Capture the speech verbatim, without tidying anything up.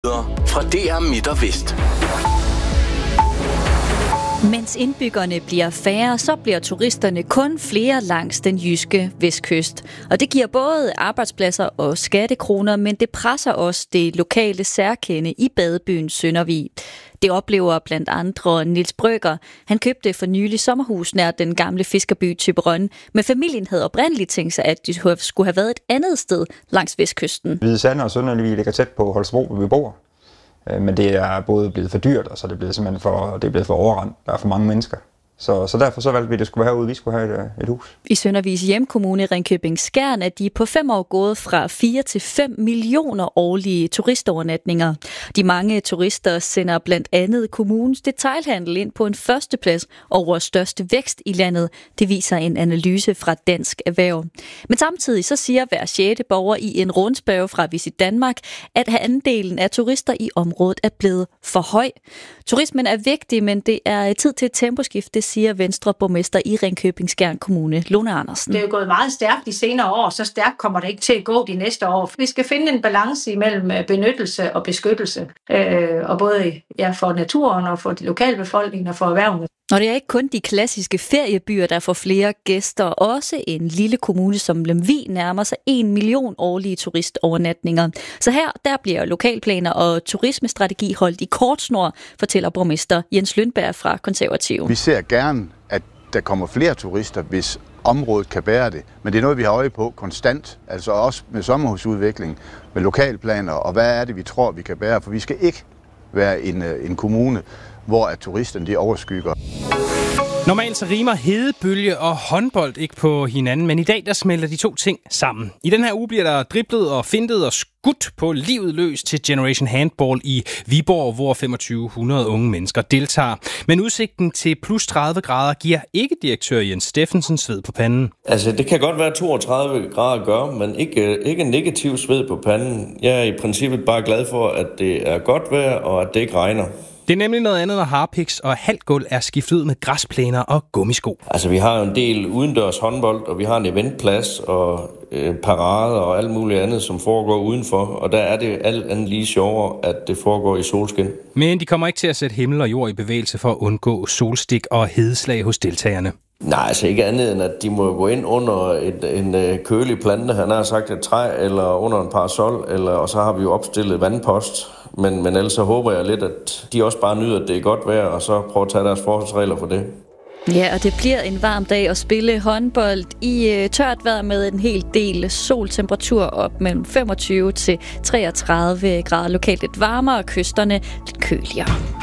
Fra D R Midt og Vest. Mens indbyggerne bliver færre, så bliver turisterne kun flere langs den jyske vestkyst. Og det giver både arbejdspladser og skattekroner, men det presser også det lokale særkende i badebyen Søndervig. Det oplever blandt andre Niels Brøgger. Han købte for nylig sommerhus nær den gamle fiskerby Thyborøn, men familien havde oprindeligt tænkt sig, at de skulle have været et andet sted langs vestkysten. Hvide Sande og Søndervig ligger tæt på Holstebro, hvor vi bor. Men det er både blevet for dyrt, og så er det blevet simpelthen for, det er blevet for overrendt. Der er for mange mennesker. Så, så derfor så valgte vi, at det skulle være herude. Vi skulle have et, et hus. I Søndervigs hjemkommune Ringkøbing Skjern er de på fem år gået fra fire til fem millioner årlige turistovernatninger. De mange turister sender blandt andet kommunens detailhandel ind på en førsteplads over største vækst i landet. Det viser en analyse fra Dansk Erhverv. Men samtidig så siger hver sjette borger i en rundspørge fra Visit Danmark, at andelen af turister i området er blevet for høj. Turismen er vigtig, men det er tid til et temposkift, siger Venstre borgmester i Ringkøbing Skjern Kommune, Lone Andersen. Det er jo gået meget stærkt de senere år, så stærkt kommer det ikke til at gå de næste år. Vi skal finde en balance imellem benyttelse og beskyttelse, øh, og både ja, for naturen og for de lokalbefolkningen og for erhvervene. Og det er ikke kun de klassiske feriebyer, der får flere gæster. Også en lille kommune som Lemvig nærmer sig en million årlige turistovernatninger. Så her der bliver lokalplaner og turismestrategi holdt i kortsnor, fortæller borgmester Jens Lyndberg fra Konservative. Vi ser gerne, at der kommer flere turister, hvis området kan bære det. Men det er noget, vi har øje på konstant, altså også med sommerhusudvikling, med lokalplaner, og hvad er det, vi tror, vi kan bære? For vi skal ikke være en, en kommune, hvor at turisterne de overskygger. Normalt så rimer hedebølge og håndbold ikke på hinanden, men i dag der smelter de to ting sammen. I den her uge bliver der driblet og fintet og skudt på livet løs til Generation Handball i Viborg, hvor femogtyve hundrede unge mennesker deltager. Men udsigten til plus tredive grader giver ikke direktør Jens Steffensen sved på panden. Altså det kan godt være toogtredive grader gøre, men ikke, ikke negativ sved på panden. Jeg er i princippet bare glad for, at det er godt vejr og at det ikke regner. Det er nemlig noget andet, når harpiks og halvgulv er skiftet ud med græsplæner og gummisko. Altså, vi har jo en del udendørs håndbold, og vi har en eventplads og øh, parader og alt muligt andet, som foregår udenfor. Og der er det alt andet lige sjovere, at det foregår i solskin. Men de kommer ikke til at sætte himmel og jord i bevægelse for at undgå solstik og hedeslag hos deltagerne. Nej, altså ikke andet end, at de må gå ind under et, en øh, kølig plante, han har sagt et træ, eller under en parasol, eller, og så har vi jo opstillet vandpost. Men, men ellers så håber jeg lidt, at de også bare nyder, at det er godt vejr, og så prøver at tage deres forholdsregler for det. Ja, og det bliver en varm dag at spille håndbold i øh, tørt vejr med en hel del soltemperatur op mellem femogtyve til treogtredive grader, lokalt lidt varmere, og kysterne lidt køligere.